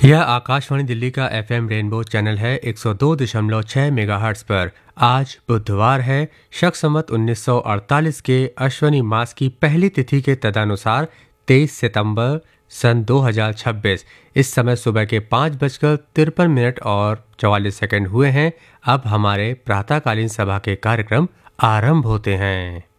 यह आकाशवाणी दिल्ली का FM rainbow channel है 102.6 मेगाहर्ट्ज़ पर। आज बुधवार है, शक संवत 1948 के अश्वनी मास की पहली तिथि के तदनुसार 23 सितंबर सन 2026। इस समय सुबह के 5:53 और 44 सेकंड हुए हैं। अब हमारे प्रातःकालीन सभा के कार्यक्रम आरंभ होते हैं।